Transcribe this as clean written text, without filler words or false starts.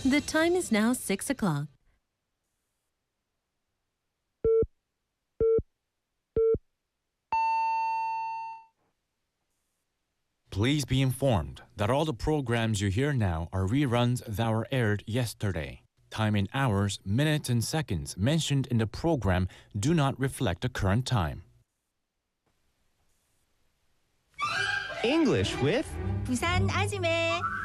The time is now 6 o'clock. Please be informed that all the programs you hear now are reruns that were aired yesterday. Time in hours, minutes, and seconds mentioned in the program do not reflect the current time. English with 부산 아줌에